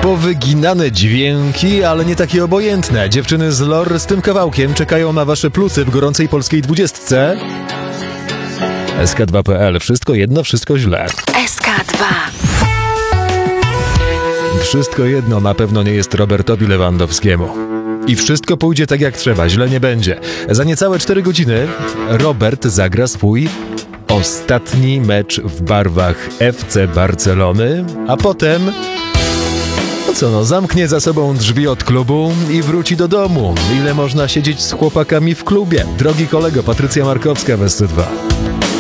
Powyginane dźwięki, ale nie takie obojętne. Dziewczyny z LOR z tym kawałkiem czekają na wasze plusy w gorącej polskiej 20. SK2.pl. Wszystko jedno, wszystko źle. SK2. Wszystko jedno na pewno nie jest Robertowi Lewandowskiemu. I wszystko pójdzie tak jak trzeba, źle nie będzie. Za niecałe 4 godziny Robert zagra swój ostatni mecz w barwach FC Barcelony, a potem... zamknie za sobą drzwi od klubu i wróci do domu. Ile można siedzieć z chłopakami w klubie? Drogi kolego, Patrycja Markowska w SC2.